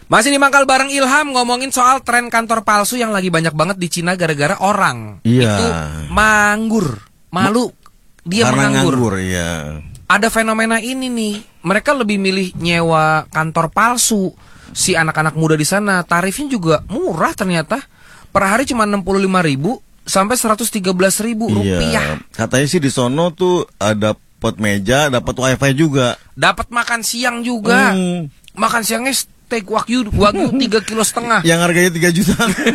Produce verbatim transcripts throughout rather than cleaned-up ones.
Masih di Mangkal bareng Ilham ngomongin soal tren kantor palsu yang lagi banyak banget di Cina gara-gara orang Iya. itu manggur, malu, dia Karena menganggur. nganggur, iya. Ada fenomena ini nih, mereka lebih milih nyewa kantor palsu. Si anak-anak muda di sana tarifnya juga murah ternyata. Per hari cuma enam puluh lima ribu sampai seratus tiga belas ribu rupiah. Iya. Katanya sih di sono tuh ada dapat meja, dapat wifi juga. Dapat makan siang juga. Hmm. Makan siangnya steak wagyu wagyu tiga kilo setengah. Yang harganya tiga juta.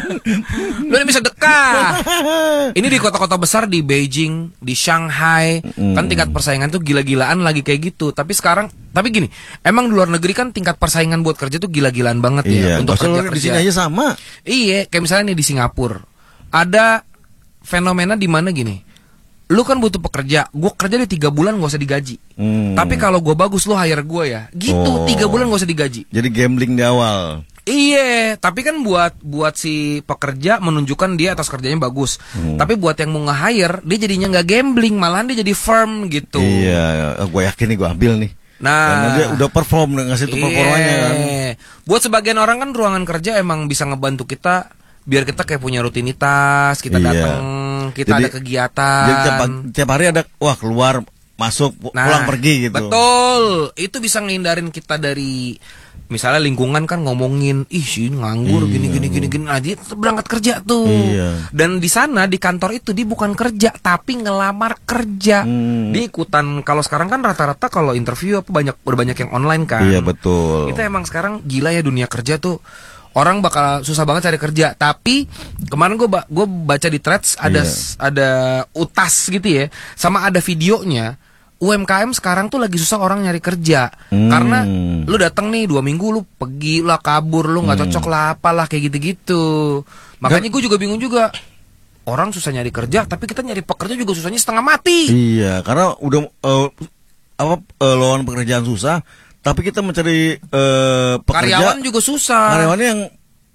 Lu ini bisa dekat. Ini di kota-kota besar di Beijing, di Shanghai, Hmm. kan tingkat persaingan tuh gila-gilaan lagi kayak gitu. Tapi sekarang, tapi gini, emang di luar negeri kan tingkat persaingan buat kerja tuh gila-gilaan banget ya. Iya. Untuk Di kerja-kerja. sini aja sama. Iya, kayak misalnya nih di Singapura, ada fenomena di mana gini. Lu kan butuh pekerja, gue kerja di tiga bulan gak usah digaji. Hmm. Tapi kalau gue bagus, lu hire gue ya. Gitu, Oh. tiga bulan gak usah digaji. Jadi gambling di awal. Iya, tapi kan buat buat si pekerja menunjukkan dia atas kerjanya bagus. Hmm. Tapi buat yang mau nge-hire, dia jadinya nggak gambling, malahan dia jadi firm gitu. Iya, gue yakin nih gue ambil nih. Nah, Karena dia udah perform, udah ngasih tuh iya. performanya kan. Buat sebagian orang kan ruangan kerja emang bisa ngebantu kita biar kita kayak punya rutinitas, kita Iya. datang, kita Jadi- ada kegiatan. Jadi tiap, tiap hari ada, wah keluar, masuk, pu- Nah, pulang pergi gitu. Betul, itu bisa ngehindarin kita dari misalnya lingkungan kan ngomongin, ih sih nganggur Iya. gini gini gini gini, nah dia tetap berangkat kerja tuh. Iya. Dan di sana di kantor itu dia bukan kerja tapi ngelamar kerja. Hmm. Dia ikutan, kalau sekarang kan rata-rata kalau interview apa banyak udah banyak yang online kan. Iya betul. Kita emang sekarang gila ya dunia kerja tuh. Orang bakal susah banget cari kerja. Tapi kemarin gue ba gue baca di threads ada Iya. s- ada utas gitu ya, sama ada videonya. U M K M sekarang tuh lagi susah orang nyari kerja. Hmm. Karena lu datang nih dua minggu lu pergi lah, kabur, lu nggak cocok lah apalah kayak gitu-gitu. Makanya gue juga bingung juga. Orang susah nyari kerja, tapi kita nyari pekerja juga susahnya setengah mati. Iya, karena udah eh, apa eh, lowongan pekerjaan susah, tapi kita mencari eh, pekerja Karyawan juga susah. karyawannya yang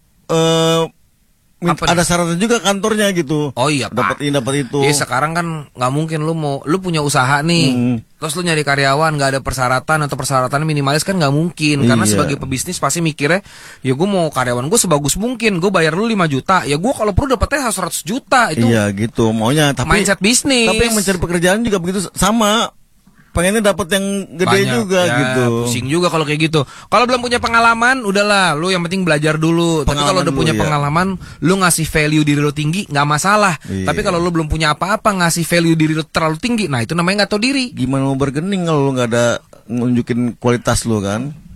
eh, min- Apa ada nih? syaratnya juga kantornya gitu. Oh iya, Pak. Dapat ini, dapat itu. Iya, sekarang kan nggak mungkin lu mau lu punya usaha nih, Hmm. terus lu nyari karyawan nggak ada persyaratan atau persyaratan minimalis kan nggak mungkin. Karena Iya. sebagai pebisnis pasti mikirnya, ya gue mau karyawan gue sebagus mungkin, gue bayar lu lima juta, ya gue kalau perlu dapatnya seratus juta itu. Iya gitu maunya, tapi mindset bisnis. Tapi yang mencari pekerjaan juga begitu sama. Pengennya dapat yang gede Banyak, juga ya, gitu. Pusing juga kalau kayak gitu. Kalau belum punya pengalaman, udahlah, lu yang penting belajar dulu. Tapi Pengalaman kalau udah dulu, punya ya. pengalaman, lu ngasih value diri lu tinggi, nggak masalah. Iya. Tapi kalau lu belum punya apa-apa, ngasih value diri lu terlalu tinggi, nah itu namanya nggak tahu diri. Gimana mau bergening kalau lu nggak ada nunjukin kualitas lu kan?